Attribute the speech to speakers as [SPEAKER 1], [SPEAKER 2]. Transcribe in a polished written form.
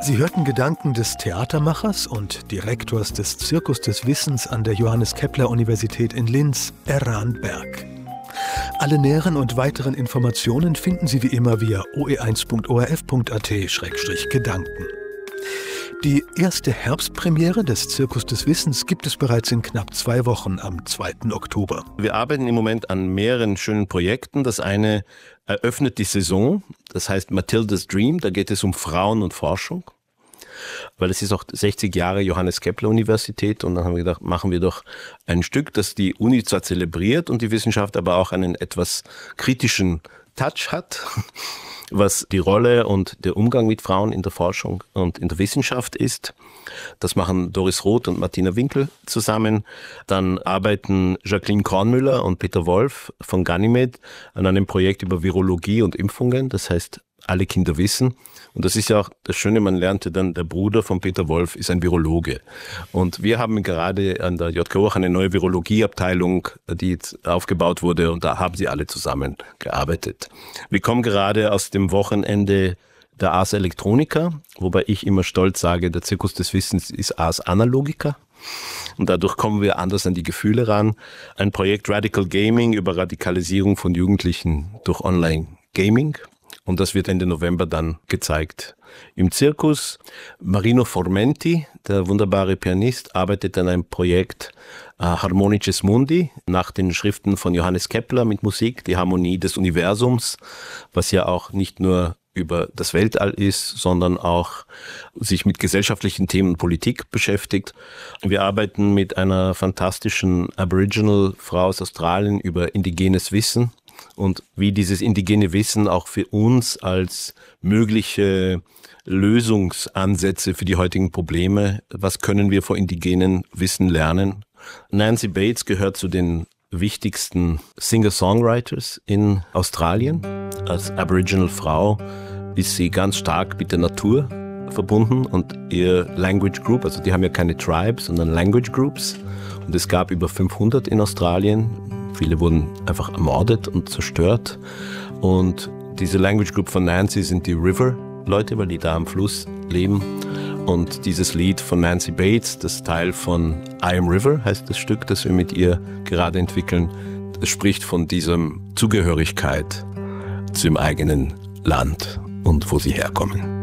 [SPEAKER 1] Sie hörten Gedanken des Theatermachers und Direktors des Zirkus des Wissens an der Johannes-Kepler-Universität in Linz, Eran Berg. Alle näheren und weiteren Informationen finden Sie wie immer via oe1.orf.at/Gedanken. Die erste Herbstpremiere des Zirkus des Wissens gibt es bereits in knapp 2 Wochen am 2. Oktober.
[SPEAKER 2] Wir arbeiten im Moment an mehreren schönen Projekten. Das eine eröffnet die Saison, das heißt Matilda's Dream, da geht es um Frauen und Forschung. Weil es ist auch 60 Jahre Johannes-Kepler-Universität und dann haben wir gedacht, machen wir doch ein Stück, das die Uni zwar zelebriert und die Wissenschaft aber auch einen etwas kritischen Touch hat, was die Rolle und der Umgang mit Frauen in der Forschung und in der Wissenschaft ist. Das machen Doris Roth und Martina Winkel zusammen. Dann arbeiten Jacqueline Kornmüller und Peter Wolf von Ganymed an einem Projekt über Virologie und Impfungen. Das heißt, alle Kinder wissen. Und das ist ja auch das Schöne, man lernte dann, der Bruder von Peter Wolf ist ein Virologe. Und wir haben gerade an der JKU auch eine neue Virologieabteilung, die jetzt aufgebaut wurde und da haben sie alle zusammen gearbeitet. Wir kommen gerade aus dem Wochenende der Ars Electronica, wobei ich immer stolz sage, der Zirkus des Wissens ist Ars Analogica. Und dadurch kommen wir anders an die Gefühle ran. Ein Projekt Radical Gaming über Radikalisierung von Jugendlichen durch Online-Gaming. Und das wird Ende November dann gezeigt im Zirkus. Marino Formenti, der wunderbare Pianist, arbeitet an einem Projekt Harmonices Mundi nach den Schriften von Johannes Kepler mit Musik, die Harmonie des Universums, was ja auch nicht nur über das Weltall ist, sondern auch sich mit gesellschaftlichen Themen und Politik beschäftigt. Wir arbeiten mit einer fantastischen Aboriginal-Frau aus Australien über indigenes Wissen. Und wie dieses indigene Wissen auch für uns als mögliche Lösungsansätze für die heutigen Probleme, was können wir vor indigenen Wissen lernen? Nancy Bates gehört zu den wichtigsten Singer-Songwriters in Australien. Als Aboriginal-Frau ist sie ganz stark mit der Natur verbunden und ihr Language Group, also die haben ja keine Tribes, sondern Language Groups. Und es gab über 500 in Australien. Viele wurden einfach ermordet und zerstört. Und diese Language Group von Nancy sind die River-Leute, weil die da am Fluss leben. Und dieses Lied von Nancy Bates, das Teil von I Am River, heißt das Stück, das wir mit ihr gerade entwickeln, das spricht von diesem Zugehörigkeit zu dem eigenen Land und wo sie herkommen.